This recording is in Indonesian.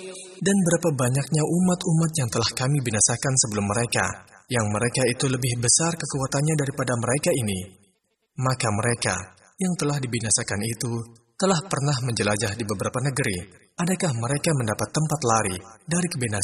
Dan berapa banyaknya umat-umat yang telah kami binasakan sebelum mereka, yang mereka itu lebih besar kekuatannya daripada mereka ini. Maka mereka yang telah dibinasakan itu telah pernah menjelajah di beberapa negeri. Adakah mereka mendapat tempat lari dari kebinasaan